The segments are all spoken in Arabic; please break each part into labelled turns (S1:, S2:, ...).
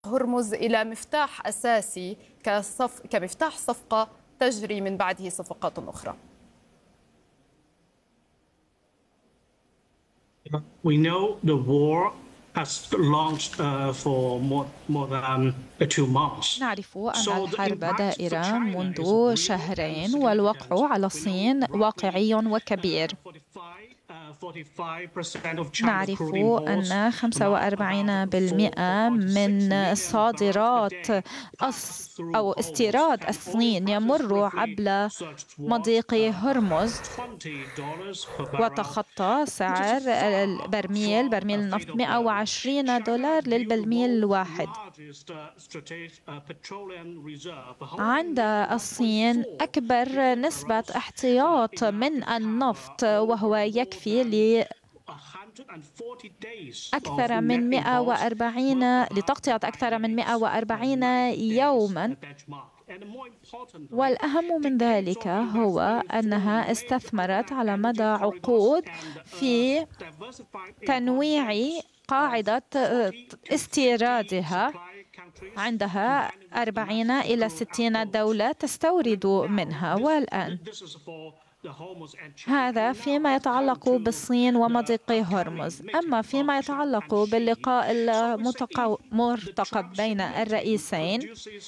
S1: هرمز إلى مفتاح أساسي كمفتاح صفقة تجري من بعده صفقات أخرى.
S2: We know the war has launched for more than 2 months.
S3: نعرف أن الحرب دائرة منذ شهرين، والوقع على الصين واقعي وكبير. نعرف أن 45% من صادرات أو استيراد الصين يمر عبر مضيق هرمز، وتخطى سعر برميل النفط $120 للبرميل الواحد. عند الصين أكبر نسبة احتياط من النفط، وهو يكفي لتغطية أكثر من 140 يوما. والأهم من ذلك هو أنها استثمرت على مدى عقود في تنويع قاعدة استيرادها. عندها 40 إلى 60 دولة تستورد منها. والآن هذا فيما يتعلق بالصين ومضيق هرمز. أما فيما يتعلق باللقاء المرتقب بين الرئيسين،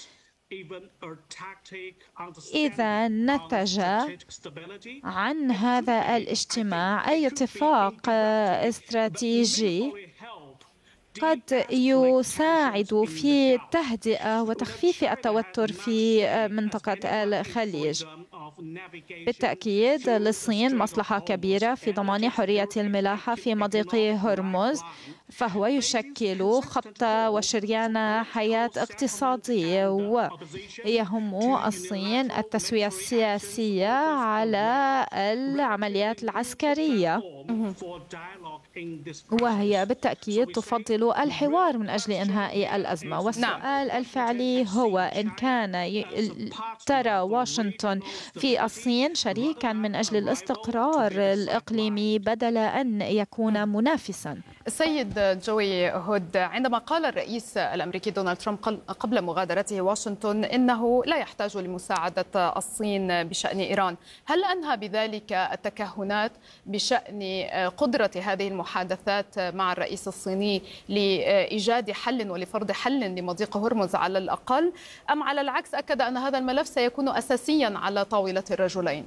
S3: إذا نتج عن هذا الاجتماع أي اتفاق استراتيجي قد يساعد في تهدئة وتخفيف التوتر في منطقة الخليج. بالتأكيد للصين مصلحة كبيرة في ضمان حرية الملاحة في مضيق هرمز، فهو يشكل خط وشريان حياة اقتصادي، ويهم الصين التسوية السياسية على العمليات العسكرية، وهي بالتأكيد تفضل الحوار من أجل إنهاء الأزمة. والسؤال الفعلي هو إن كان ترى واشنطن في الصين شريكا من أجل الاستقرار الإقليمي بدل أن يكون منافسا.
S1: السيد جوي هود، عندما قال الرئيس الأمريكي دونالد ترامب قبل مغادرته واشنطن إنه لا يحتاج لمساعدة الصين بشأن إيران، هل أنهى بذلك التكهنات بشأن قدرة هذه المحادثات مع الرئيس الصيني لإيجاد حل ولفرض حل لمضيق هرمز على الأقل، أم على العكس أكد أن هذا الملف سيكون أساسيا على طاولة الرجلين؟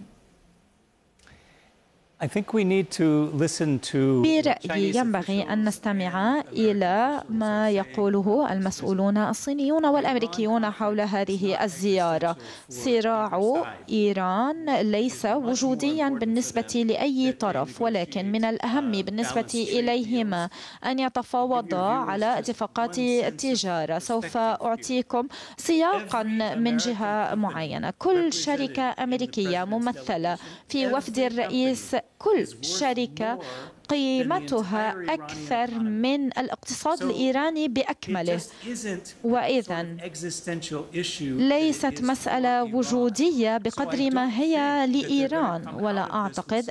S3: برأيي ينبغي أن نستمع إلى ما يقوله المسؤولون الصينيون والأمريكيون حول هذه الزيارة. صراع إيران ليس وجوديا بالنسبة لأي طرف، ولكن من الأهم بالنسبة إليهما أن يتفاوضا على اتفاقات التجارة. سوف أعطيكم سياقا من جهة معينة. كل شركة أمريكية ممثلة في وفد الرئيس، كل شركة قيمتها أكثر من الاقتصاد الإيراني بأكمله، وإذا ليست مسألة وجودية بقدر ما هي لإيران، ولا أعتقد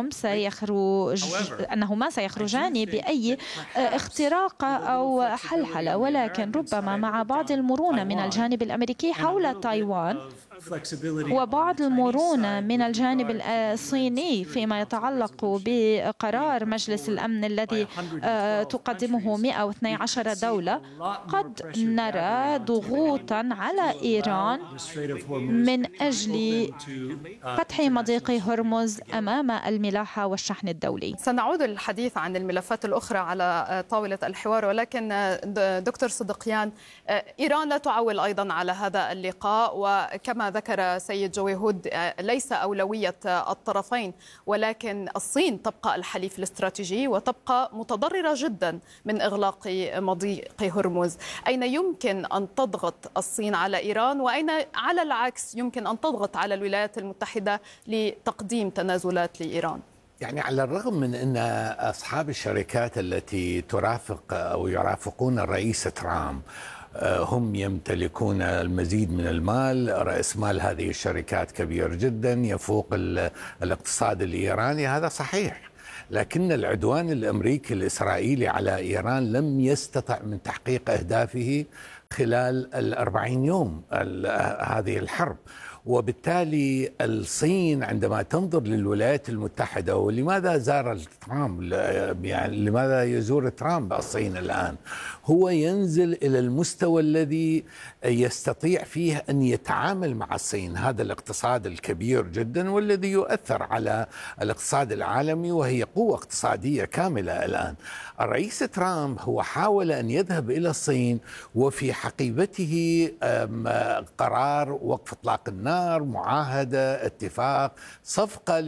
S3: أنهما سيخرجان بأي اختراق أو حلحلة، ولكن ربما مع بعض المرونة من الجانب الأمريكي حول تايوان، وبعض المرونة من الجانب الصيني فيما يتعلق بقرار مجلس الأمن الذي تقدمه 112 دولة. قد نرى ضغوطا على إيران من أجل فتح مضيق هرمز أمام الملاحة والشحن الدولي.
S1: سنعود للحديث عن الملفات الأخرى على طاولة الحوار، ولكن دكتور صدقيان، إيران لا تعول أيضا على هذا اللقاء، وكما ذكر سيد جوي هود ليس أولوية الطرفين، ولكن الصين تبقى الحليف الاستراتيجي وتبقى متضررة جدا من إغلاق مضيق هرمز. أين يمكن أن تضغط الصين على إيران، وأين على العكس يمكن أن تضغط على الولايات المتحدة لتقديم تنازلات لإيران؟
S4: يعني على الرغم من أن أصحاب الشركات التي ترافق أو يرافقون الرئيس ترامب هم يمتلكون المزيد من المال، رأس مال هذه الشركات كبير جدا يفوق الاقتصاد الإيراني، هذا صحيح، لكن العدوان الأمريكي الإسرائيلي على إيران لم يستطع من تحقيق أهدافه خلال 40 يوم هذه الحرب. وبالتالي الصين عندما تنظر للولايات المتحدة، ولماذا زار ترامب، يعني لماذا يزور ترامب الصين الآن؟ هو ينزل إلى المستوى الذي يستطيع فيه أن يتعامل مع الصين، هذا الاقتصاد الكبير جدا والذي يؤثر على الاقتصاد العالمي، وهي قوة اقتصادية كاملة الآن. الرئيس ترامب هو حاول أن يذهب إلى الصين وفي حقيبته قرار وقف إطلاق النار، معاهدة، اتفاق، صفقة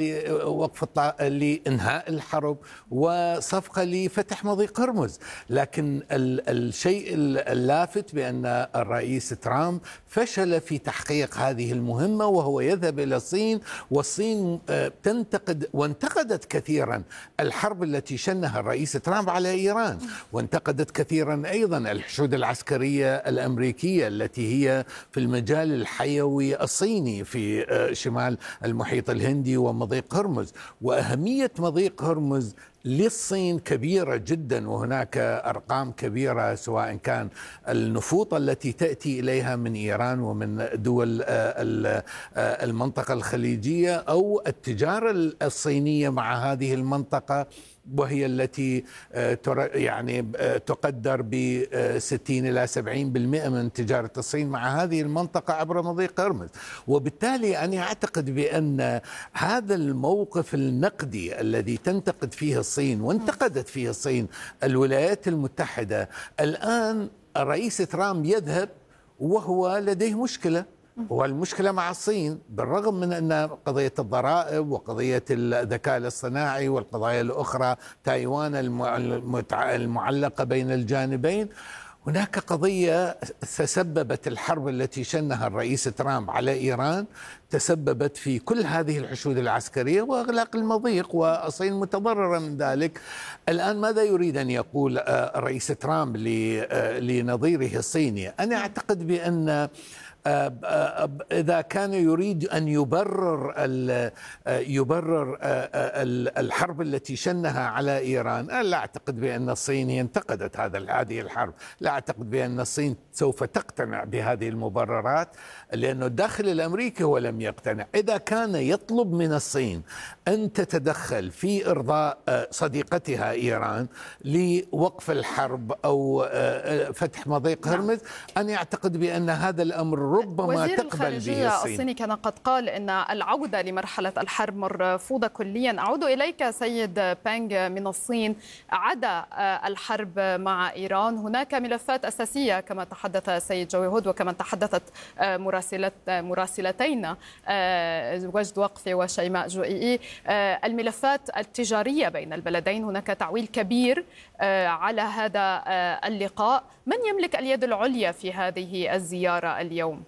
S4: لإنهاء الحرب، وصفقة لفتح مضيق هرمز. لكن الشيء اللافت بأن الرئيس ترامب فشل في تحقيق هذه المهمة، وهو يذهب إلى الصين، والصين تنتقد وانتقدت كثيرا الحرب التي شنها الرئيس ترامب على إيران، وانتقدت كثيرا أيضا الحشود العسكرية الأمريكية التي هي في المجال الحيوي الصيني في شمال المحيط الهندي ومضيق هرمز. وأهمية مضيق هرمز للصين كبيرة جدا، وهناك أرقام كبيرة سواء كان النفوط التي تأتي إليها من إيران ومن دول المنطقة الخليجية، أو التجارة الصينية مع هذه المنطقة، وهي التي يعني تقدر ب 60 إلى 70% من تجارة الصين مع هذه المنطقة عبر مضيق هرمز. وبالتالي أنا أعتقد بأن هذا الموقف النقدي الذي تنتقد فيه الصين وانتقدت فيه الصين الولايات المتحدة، الآن الرئيس ترامب يذهب وهو لديه مشكلة، والمشكلة مع الصين، بالرغم من أن قضية الضرائب وقضية الذكاء الاصطناعي والقضايا الأخرى تايوان المعلقة بين الجانبين، هناك قضية تسببت الحرب التي شنها الرئيس ترامب على إيران، تسببت في كل هذه الحشود العسكرية وإغلاق المضيق، والصين متضررة من ذلك. الآن ماذا يريد أن يقول الرئيس ترامب لنظيره الصيني؟ أنا أعتقد بأن إذا كان يريد أن يبرر الحرب التي شنها على إيران، أنا لا أعتقد بأن الصين انتقدت هذه الحرب، لا أعتقد بأن الصين سوف تقتنع بهذه المبررات، لأنه الداخل الأمريكي هو لم يقتنع. إذا كان يطلب من الصين أن تتدخل في إرضاء صديقتها إيران لوقف الحرب أو فتح مضيق هرمز، أنا أعتقد بأن هذا الأمر ربما تقبل به الصين.
S1: الصيني كان قد قال إن العودة لمرحلة الحرب مرفوضة كليا. أعود إليك سيد بانغ من الصين. عدا الحرب مع إيران هناك ملفات أساسية كما تحدث السيد جوي هود وكما تحدثت مراسلتين وجد وقفي وشيماء جوئي، الملفات التجارية بين البلدين. هناك تعويل كبير على هذا اللقاء. من يملك اليد العليا في هذه الزيارة اليوم؟